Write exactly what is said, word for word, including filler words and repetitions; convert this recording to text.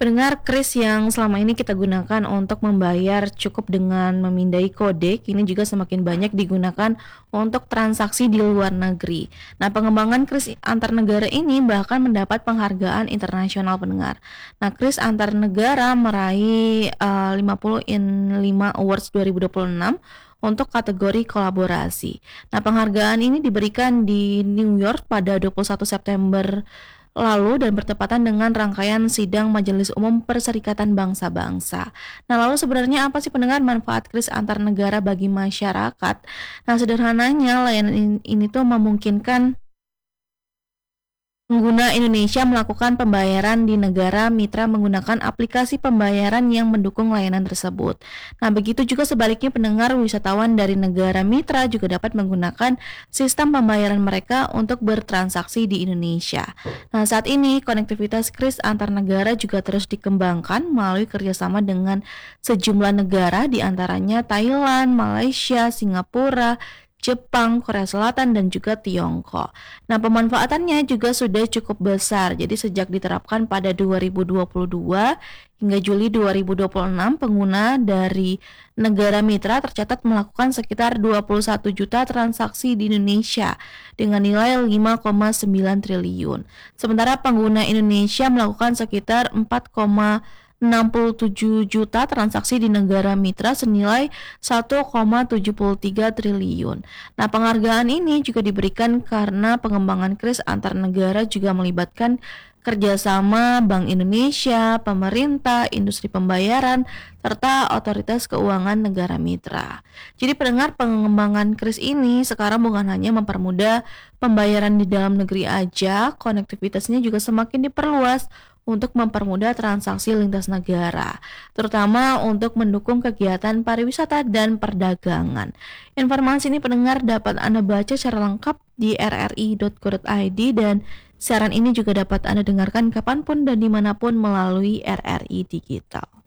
Pendengar, kris yang selama ini kita gunakan untuk membayar cukup dengan memindai kode, kini juga semakin banyak digunakan untuk transaksi di luar negeri. Nah, pengembangan kris antar negara ini bahkan mendapat penghargaan internasional pendengar. Nah, kris antar negara meraih eh, lima puluh in lima Awards dua ribu dua puluh enam untuk kategori kolaborasi. Nah, penghargaan ini diberikan di New York pada dua puluh satu September lalu dan bertepatan dengan rangkaian sidang Majelis Umum Perserikatan Bangsa-Bangsa. Nah, lalu sebenarnya apa sih pendengar manfaat kris antar negara bagi masyarakat? Nah, sederhananya layanan ini, ini tuh memungkinkan pengguna Indonesia melakukan pembayaran di negara mitra menggunakan aplikasi pembayaran yang mendukung layanan tersebut. Nah, begitu juga sebaliknya pendengar wisatawan dari negara mitra juga dapat menggunakan sistem pembayaran mereka untuk bertransaksi di Indonesia. Nah, saat ini konektivitas kris antar negara juga terus dikembangkan melalui kerjasama dengan sejumlah negara diantaranya Thailand, Malaysia, Singapura, Jepang, Korea Selatan, dan juga Tiongkok. Nah, pemanfaatannya juga sudah cukup besar. Jadi sejak diterapkan pada dua ribu dua puluh dua hingga Juli dua ribu dua puluh enam, pengguna dari negara mitra tercatat melakukan sekitar dua puluh satu juta transaksi di Indonesia dengan nilai lima koma sembilan triliun. Sementara pengguna Indonesia melakukan sekitar empat koma enam puluh tujuh juta transaksi di negara mitra senilai satu koma tujuh tiga triliun. Nah, penghargaan ini juga diberikan karena pengembangan kris antar negara juga melibatkan kerjasama Bank Indonesia, pemerintah, industri pembayaran, serta otoritas keuangan negara mitra. Jadi pendengar, pengembangan kris ini sekarang bukan hanya mempermudah pembayaran di dalam negeri aja, konektivitasnya juga semakin diperluas untuk mempermudah transaksi lintas negara, terutama untuk mendukung kegiatan pariwisata dan perdagangan. Informasi ini pendengar dapat Anda baca secara lengkap di r r i dot co dot i d dan siaran ini juga dapat Anda dengarkan kapanpun dan dimanapun melalui R R I Digital.